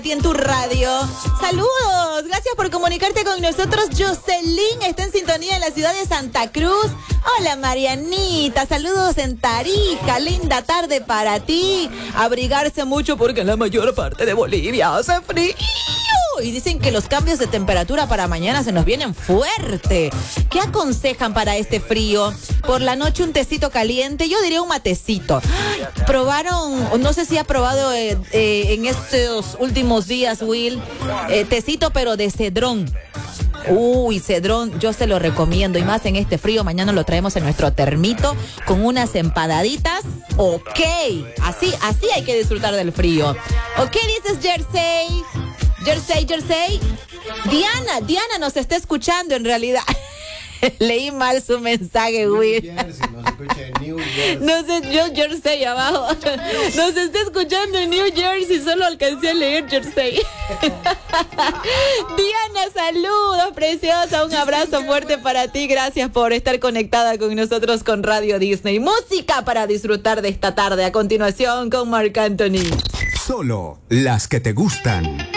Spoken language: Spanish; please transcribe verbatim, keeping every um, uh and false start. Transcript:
En tu radio. Saludos, gracias por comunicarte con nosotros. Jocelyn está en sintonía en la ciudad de Santa Cruz. Hola Marianita, saludos en Tarija, linda tarde para ti. Abrigarse mucho porque en la mayor parte de Bolivia hace frío. Y dicen que los cambios de temperatura para mañana se nos vienen fuerte. ¿Qué aconsejan para este frío? Por la noche un tecito caliente, yo diría un matecito. Probaron, no sé si ha probado eh, eh, en estos últimos días, Will, eh, tecito pero de cedrón. Uy, cedrón, yo se lo recomiendo. Y más en este frío, mañana lo traemos en nuestro termito con unas empadaditas. Ok, así, así hay que disfrutar del frío. ¿O qué dices, Jersey? Jersey, Jersey. Diana, Diana nos está escuchando en realidad. Leí mal su mensaje, Will. Jersey, nos escucha en New Jersey. No sé, yo Jersey abajo. Nos está escuchando en New Jersey, solo alcancé a leer Jersey. Diana, saludos, preciosa. Un abrazo fuerte para ti. Gracias por estar conectada con nosotros con Radio Disney. Música para disfrutar de esta tarde. A continuación con Marc Anthony. Solo las que te gustan.